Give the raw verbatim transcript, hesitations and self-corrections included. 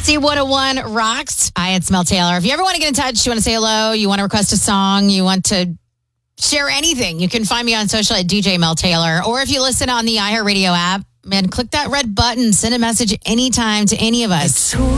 C one oh one rocks. Hi, it's Mel Taylor. If you ever want to get in touch, you want to say hello, you want to request a song, you want to share anything, you can find me on social at D J Mel Taylor. Or if you listen on the iHeartRadio app, man, click that red button, send a message anytime to any of us.